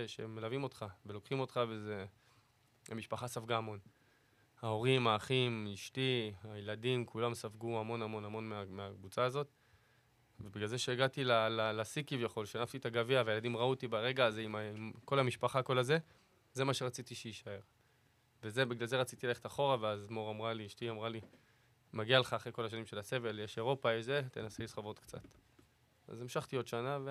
שמלווים אותך ולוקחים אותך, וזה... המשפחה ספגה המון. ההורים, האחים, אשתי, הילדים, כולם ספגו המון המון המון מהקבוצה הזאת. ובגלל זה שהגעתי לשיא כביכול, שנפתי את הגביע, והילדים ראו אותי ברגע הזה עם כל המשפחה, כל הזה, זה מה שרציתי שיישאר. בגלל זה רציתי ללכת אחורה, ואז מור אמרה לי, אשתי אמרה לי, מגיע לך אחרי כל השנים של הסבל, יש אירופה, יש זה, תנסה לסחוב עוד קצת. אז המשכתי עוד שנה,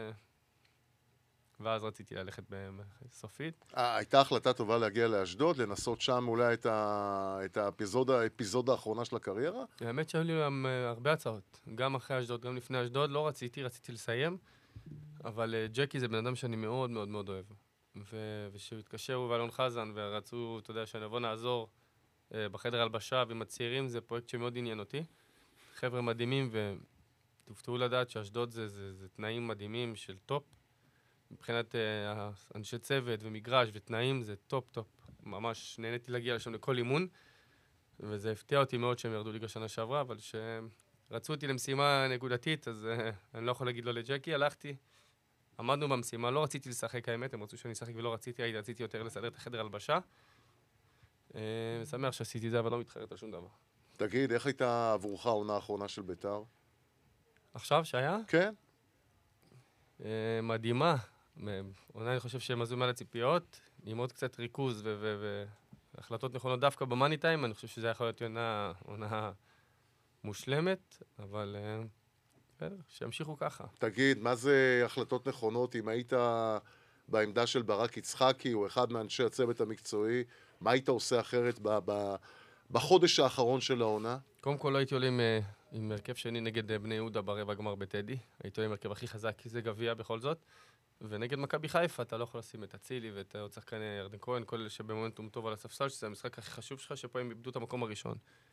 ואז רציתי ללכת בסופית. הייתה החלטה טובה להגיע לאשדוד, לנסות שם אולי את האפיזודה האחרונה של הקריירה? האמת שהיו לי הרבה הצעות, גם אחרי אשדוד, גם לפני אשדוד, לא רציתי לסיים, אבל ג'קי זה בן אדם שאני מאוד מאוד מאוד אוהב. ושהוא התקשר ואלון חזן, ורצו, אתה יודע, שנבוא נעזור בחדר הלבשה ועם הצעירים, זה פרויקט שמאוד עניין אותי. חבר'ה מדהימים, ותופתעו לדעת שאשדוד זה תנאים מדהימים של טופ. מבחינת אנשי צוות ומגרש ותנאים, זה טופ טופ. ממש נהניתי להגיע לשם לכל אימון, וזה הפתיע אותי מאוד שהם ירדו ליגה שנה שעברה, אבל שרצו אותי למשימה נקודתית, אז אני לא יכול להגיד לא לג'קי, הלכתי, עמדנו במשימה, לא רציתי לשחק האמת, הם רצו שאני אשחק ולא רציתי יותר לסדר את החדר הלבשה. שמח שעשיתי זה, אבל לא מתחרט על שום דבר. תגיד, איך הייתה עבורך העונה האחרונה של בית"ר? עכשיו שהיה? כן. מדהימה. עונה אני חושב שהם עזו מעל הציפיות, עם עוד קצת ריכוז והחלטות נכונות דווקא במאני טיים, אני חושב שזה יכול להיות עונה מושלמת, אבל שימשיכו ככה. תגיד, מה זה החלטות נכונות? אם היית בעמדה של ברק יצחקי, או אחד מאנשי הצוות המקצועי, מה היית עושה אחרת בחודש האחרון של העונה? קודם כל לא הייתי עולה עם הרכב שני נגד בני יהודה ברבע גמר בטדי. הייתי עולה עם הרכב הכי חזק, כי זה גביע בכל זאת. ונגד מכבי חיפה אתה לא יכול לשים את אצילי ואת עוד שחקן ירדן כהן, כל אלה שבמומנטום טוב על הספסל, שזה המשחק הכי חשוב שלך, שפה הם איבדו את המקום הראשון.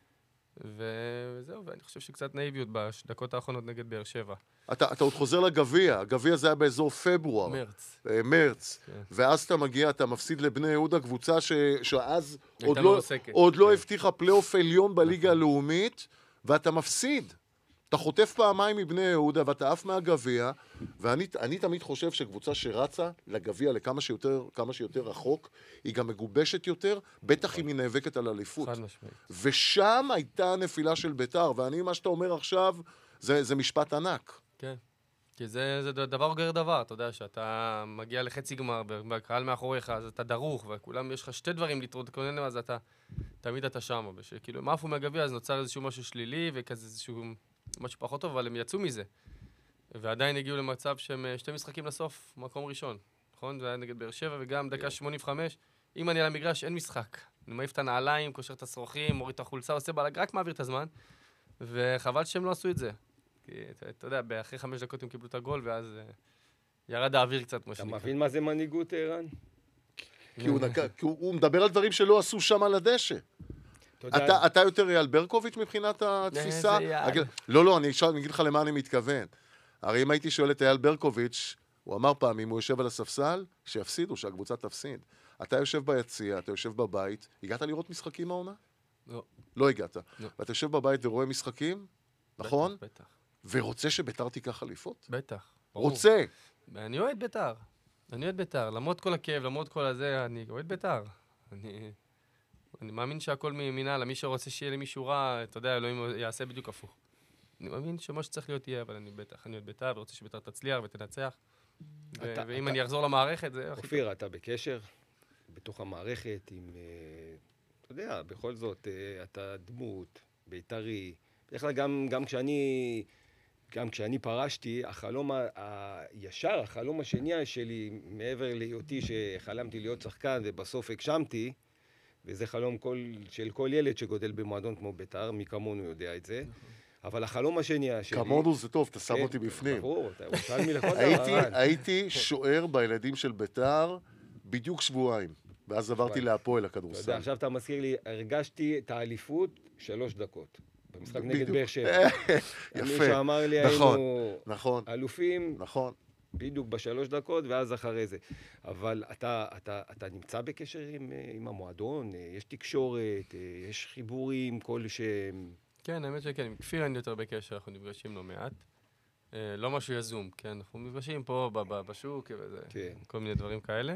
וזהו, ואני חושב שקצת נאיביות בדקות האחרונות נגד באר שבע. אתה עוד חוזר לגביע, הגביע זה היה באזור פברואר. מרץ. כן. ואז אתה מגיע, אתה מפסיד לבני יהודה, קבוצה שאז עוד לא הבטיחה פלייאוף עליון בליגה הלאומית, ואתה מפסיד. אתה חוטף פעמיים מבני יהודה ואתה עף מהגביע, ואני תמיד חושב שקבוצה שרצה לגביע לכמה שיותר רחוק, היא גם מגובשת יותר, בטח אם היא נאבקת על אליפות. חד משמעית. ושם הייתה הנפילה של בית"ר, מה שאתה אומר עכשיו, זה משפט ענק. כן. כי זה דבר גר דבר, אתה יודע, שאתה מגיע לחצי גמר, והקהל מאחוריך, אז אתה דרוך, וכולם, יש לך שתי דברים להתכונן, אז תמיד אתה שם. כאילו, הם עפו מהגביע, אז נוצר איזשהו משהו שלילי, וכזה איזשהו משהו פחות טוב, אבל הם יצאו מזה. ועדיין הגיעו למצב שהם 2 משחקים לסוף, מקום ראשון. נכון? זה היה נגד באר שבע, וגם דקה 85. אם אני על המגרש, אין משחק. אני מעיף את הנעליים, קושר את השרוכים, מוריד את החולצה, עושה בלג, רק מעביר את הזמן. וחבל שהם לא עשו את זה. כי אתה יודע, אחרי 5 דקות הם קיבלו את הגול, ואז ירד האוויר קצת, כמו שנקרא. אתה מבין מה זה מנהיגות, ערן? כי הוא מדבר על דברים שלא עשו שם על הדשא. אתה יותר אייל ברקוביץ' מבחינת התפיסה? לא, אני אגיד לך למה אני מתכוון. הרי אם הייתי שואל את אייל ברקוביץ', הוא אמר פעם, אם הוא יושב על הספסל, שיפסידו, שהקבוצה תפסיד. אתה יושב ביציע, אתה יושב בבית, הגעת לראות משחקים העונה? לא. לא הגעת. לא. ואתה יושב בבית ורואה משחקים, נכון? בטח. ורוצה שבית"ר תיקח אליפות? בטח. רוצה. אני אוהד בית"ר. למרות כל הכאב, למרות כל הזה, אני אוהד בית"ר. אני מאמין שהכל ממינהל, מי שרוצה שיהיה לי מישהו רע, אתה יודע, אלוהים יעשה בדיוק הפוך. אני מאמין שמה שצריך להיות יהיה, אבל אני אוהד בית"ר, ורוצה שבית"ר תצליח ותנצח. ואם אני אחזור למערכת, זה הכי טוב. אופיר, אתה בקשר בתוך המערכת עם, אתה יודע, בכל זאת, אתה דמות, בית"רי. בדרך כלל גם כשאני פרשתי, החלום השני שלי, מעבר להיותי שחלמתי להיות שחקן ובסוף הגשמתי, וזה חלום של כל ילד שגודל במועדון כמו בית"ר, מי כמונו יודע את זה. אבל החלום השני שלי... כמונו זה טוב, אתה שם אותי בפנים. ברור, אתה ירושל מלכל דבר. הייתי שוער בילדים של בית"ר בדיוק שבועיים, ואז עברתי להפועל הכדורסל. אתה יודע, עכשיו אתה מזכיר לי, הרגשתי את האליפות 3 דקות. במשחק נגד באר שבע. יפה. מי שאמר לי, היינו אלופים. נכון. בדיוק ב3 דקות, ואז אחרי זה. אבל אתה נמצא בקשר עם המועדון, יש תקשורת, יש חיבורים, כל שהם... כן, האמת שכן, עם כפיר אני יותר בקשר, אנחנו נפגשים לא מעט. לא משהו יזום, כן, אנחנו נפגשים פה בשוק, וכל מיני דברים כאלה.